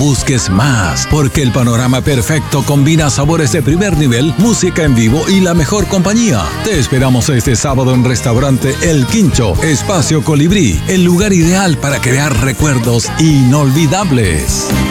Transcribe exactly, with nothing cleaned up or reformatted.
busques más, porque el panorama perfecto combina sabores de primer nivel, música en vivo y la mejor compañía. Te esperamos este sábado en Restaurante El Quincho, Espacio Colibrí, el lugar ideal para crear recuerdos inolvidables.